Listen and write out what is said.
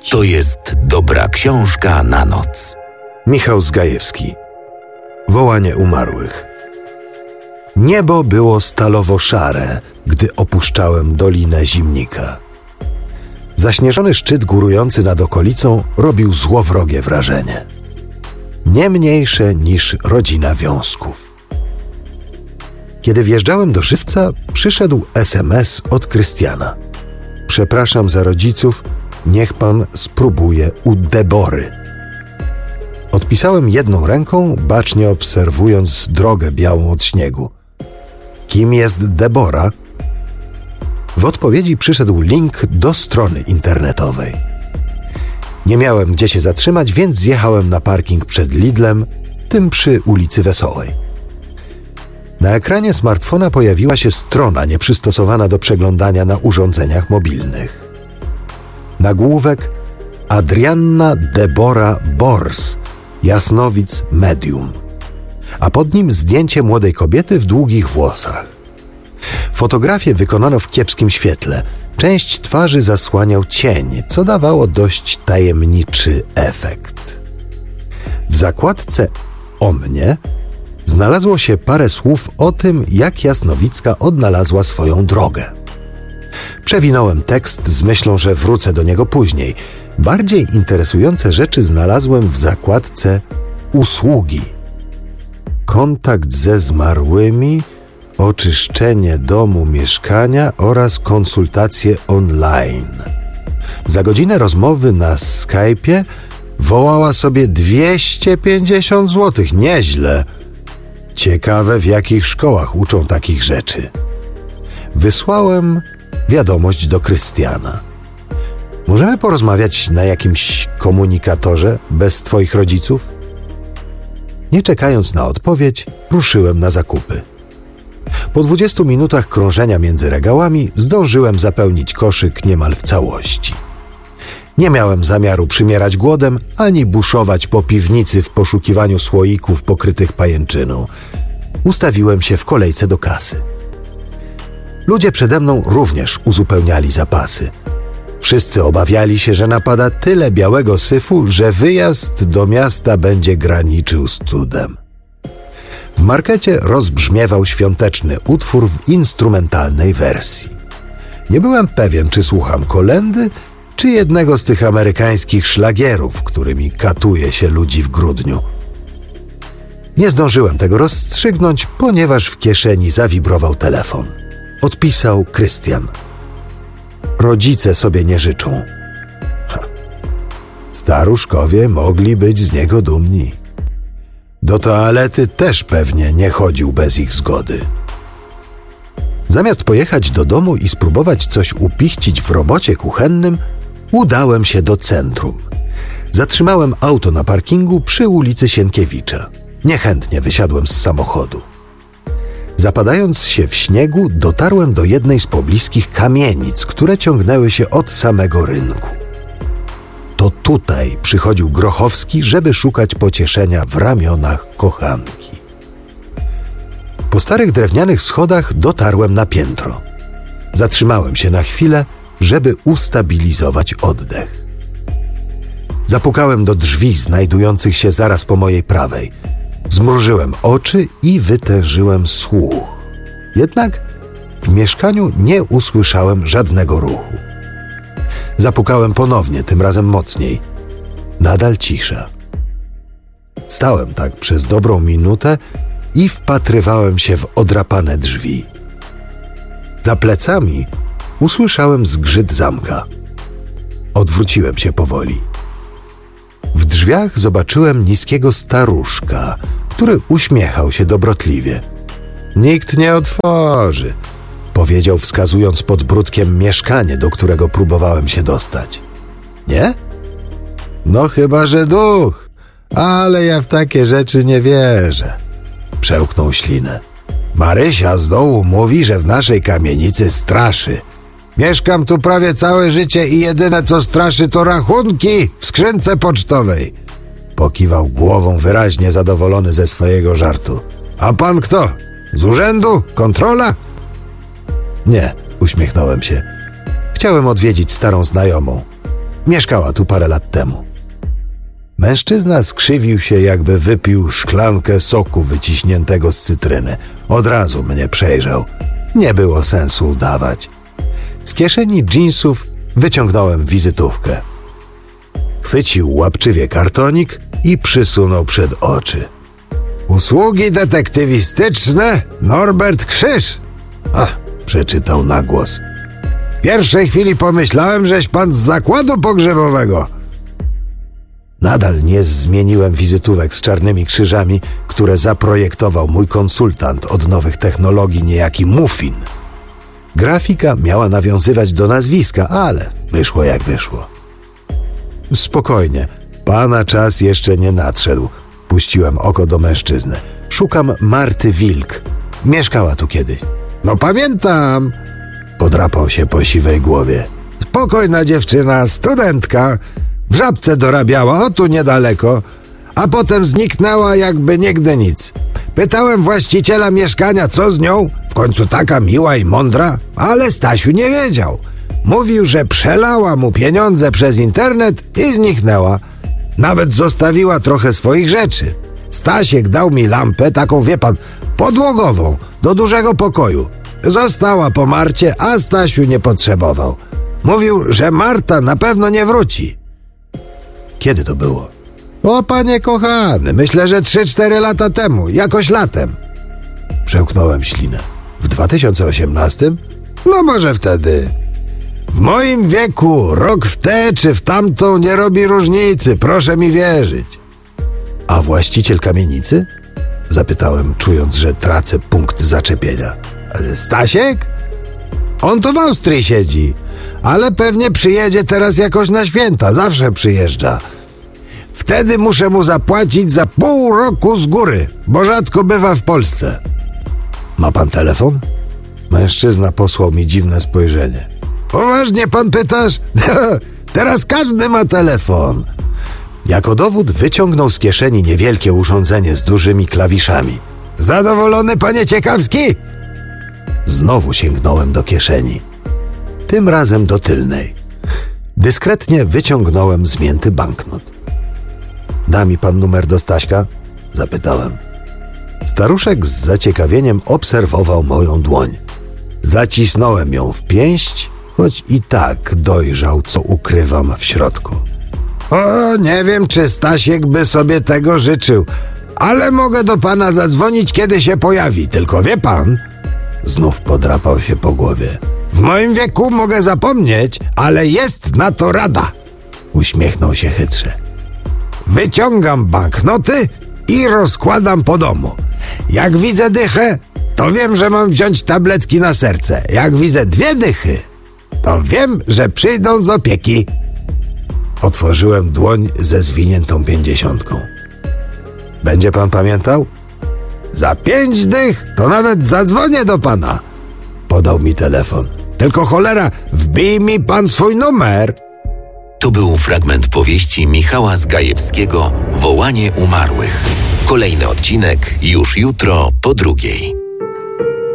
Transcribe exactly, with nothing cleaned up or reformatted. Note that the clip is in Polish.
To jest dobra książka na noc. Michał Zgajewski. Wołanie umarłych. Niebo było stalowo-szare, gdy opuszczałem Dolinę Zimnika. Zaśnieżony szczyt górujący nad okolicą robił złowrogie wrażenie. Nie mniejsze niż rodzina wiązków. Kiedy wjeżdżałem do Żywca, przyszedł es em es od Krystiana. Przepraszam za rodziców, niech pan spróbuje u Debory. Odpisałem jedną ręką, bacznie obserwując drogę białą od śniegu. Kim jest Debora? W odpowiedzi przyszedł link do strony internetowej. Nie miałem gdzie się zatrzymać, więc zjechałem na parking przed Lidlem, tym przy ulicy Wesołej. Na ekranie smartfona pojawiła się strona nieprzystosowana do przeglądania na urządzeniach mobilnych. Nagłówek: Adrianna Debora Bors, jasnowic medium, a pod nim zdjęcie młodej kobiety w długich włosach. Fotografię wykonano w kiepskim świetle. Część twarzy zasłaniał cień, co dawało dość tajemniczy efekt. W zakładce o mnie znalazło się parę słów o tym, jak jasnowicka odnalazła swoją drogę. Przewinąłem tekst z myślą, że wrócę do niego później. Bardziej interesujące rzeczy znalazłem w zakładce usługi. Kontakt ze zmarłymi, oczyszczenie domu, mieszkania oraz konsultacje online. Za godzinę rozmowy na Skype'ie wołała sobie dwieście pięćdziesiąt złotych. Nieźle. Ciekawe, w jakich szkołach uczą takich rzeczy. Wysłałem wiadomość do Krystiana. Możemy porozmawiać na jakimś komunikatorze bez twoich rodziców? Nie czekając na odpowiedź, ruszyłem na zakupy. Po dwudziestu minutach krążenia między regałami zdążyłem zapełnić koszyk niemal w całości. Nie miałem zamiaru przymierać głodem, ani buszować po piwnicy w poszukiwaniu słoików pokrytych pajęczyną. Ustawiłem się w kolejce do kasy. Ludzie przede mną również uzupełniali zapasy. Wszyscy obawiali się, że napada tyle białego syfu, że wyjazd do miasta będzie graniczył z cudem. W markecie rozbrzmiewał świąteczny utwór w instrumentalnej wersji. Nie byłem pewien, czy słucham kolędy, czy jednego z tych amerykańskich szlagierów, którymi katuje się ludzi w grudniu. Nie zdążyłem tego rozstrzygnąć, ponieważ w kieszeni zawibrował telefon. Odpisał Krystian. Rodzice sobie nie życzą. Ha. Staruszkowie mogli być z niego dumni. Do toalety też pewnie nie chodził bez ich zgody. Zamiast pojechać do domu i spróbować coś upichcić w robocie kuchennym, udałem się do centrum. Zatrzymałem auto na parkingu przy ulicy Sienkiewicza. Niechętnie wysiadłem z samochodu. Zapadając się w śniegu, dotarłem do jednej z pobliskich kamienic, które ciągnęły się od samego rynku. To tutaj przychodził Grochowski, żeby szukać pocieszenia w ramionach kochanki. Po starych drewnianych schodach dotarłem na piętro. Zatrzymałem się na chwilę, żeby ustabilizować oddech. Zapukałem do drzwi znajdujących się zaraz po mojej prawej. Zmrużyłem oczy i wytężyłem słuch. Jednak w mieszkaniu nie usłyszałem żadnego ruchu. Zapukałem ponownie, tym razem mocniej. Nadal cisza. Stałem tak przez dobrą minutę i wpatrywałem się w odrapane drzwi. Za plecami usłyszałem zgrzyt zamka. Odwróciłem się powoli. W drzwiach zobaczyłem niskiego staruszka, który uśmiechał się dobrotliwie. Nikt nie otworzy, powiedział, wskazując podbródkiem mieszkanie, do którego próbowałem się dostać. Nie? No chyba, że duch, ale ja w takie rzeczy nie wierzę. Przełknął ślinę. Marysia z dołu mówi, że w naszej kamienicy straszy. Mieszkam tu prawie całe życie i jedyne co straszy to rachunki w skrzynce pocztowej. Pokiwał głową, wyraźnie zadowolony ze swojego żartu. A pan kto? Z urzędu? Kontrola? Nie, uśmiechnąłem się. Chciałem odwiedzić starą znajomą. Mieszkała tu parę lat temu. Mężczyzna skrzywił się, jakby wypił szklankę soku wyciśniętego z cytryny. Od razu mnie przejrzał. Nie było sensu udawać. Z kieszeni dżinsów wyciągnąłem wizytówkę. Chwycił łapczywie kartonik i przysunął przed oczy. Usługi detektywistyczne Norbert Krzyż. A, przeczytał na głos. W pierwszej chwili pomyślałem, żeś pan z zakładu pogrzebowego. Nadal nie zmieniłem wizytówek z czarnymi krzyżami, które zaprojektował mój konsultant od nowych technologii, niejaki Muffin. Grafika miała nawiązywać do nazwiska, ale wyszło jak wyszło. Spokojnie, pana czas jeszcze nie nadszedł. Puściłem oko do mężczyzny. Szukam Marty Wilk. Mieszkała tu kiedyś. No pamiętam. Podrapał się po siwej głowie. Spokojna dziewczyna, studentka. W Żabce dorabiała, o tu niedaleko. A potem zniknęła jakby nigdy nic. Pytałem właściciela mieszkania, co z nią. W końcu taka miła i mądra. Ale Stasiu nie wiedział. Mówił, że przelała mu pieniądze przez internet i zniknęła. Nawet zostawiła trochę swoich rzeczy. Stasiek dał mi lampę, taką wie pan, podłogową, do dużego pokoju. Została po Marcie, a Stasiu nie potrzebował. Mówił, że Marta na pewno nie wróci. Kiedy to było? O, panie kochany, myślę, że trzy cztery lata temu, jakoś latem. Przełknąłem ślinę. W dwa tysiące osiemnastym? No może wtedy. W moim wieku rok w tę czy w tamtą nie robi różnicy, proszę mi wierzyć. A właściciel kamienicy? Zapytałem, czując, że tracę punkt zaczepienia. Stasiek? On to w Austrii siedzi, ale pewnie przyjedzie teraz jakoś na święta, zawsze przyjeżdża. Wtedy muszę mu zapłacić za pół roku z góry, bo rzadko bywa w Polsce. Ma pan telefon? Mężczyzna posłał mi dziwne spojrzenie. Poważnie pan pytasz? Teraz każdy ma telefon. Jako dowód wyciągnął z kieszeni niewielkie urządzenie z dużymi klawiszami. Zadowolony, panie Ciekawski? Znowu sięgnąłem do kieszeni. Tym razem do tylnej. Dyskretnie wyciągnąłem zmięty banknot. Da mi pan numer do Staśka? Zapytałem. Staruszek z zaciekawieniem obserwował moją dłoń. Zacisnąłem ją w pięść, choć i tak dojrzał, co ukrywam w środku. O, nie wiem, czy Stasiek by sobie tego życzył, ale mogę do pana zadzwonić, kiedy się pojawi, tylko wie pan... Znów podrapał się po głowie. W moim wieku mogę zapomnieć, ale jest na to rada. Uśmiechnął się chytrze. Wyciągam banknoty i rozkładam po domu. Jak widzę dychę, to wiem, że mam wziąć tabletki na serce. Jak widzę dwie dychy, to wiem, że przyjdą z opieki. Otworzyłem dłoń ze zwiniętą pięćdziesiątką. Będzie pan pamiętał? Za pięć dych to nawet zadzwonię do pana. Podał mi telefon. Tylko cholera, wbij mi pan swój numer. To był fragment powieści Michała Zgajewskiego Wołanie umarłych. Kolejny odcinek już jutro po drugiej.